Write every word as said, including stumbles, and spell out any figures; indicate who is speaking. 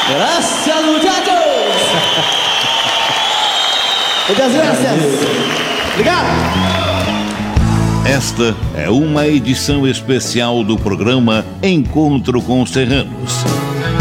Speaker 1: Gracias, muchachos! Muchas gracias! Obrigado!
Speaker 2: Esta é uma edição especial do programa Encontro com os Serranos.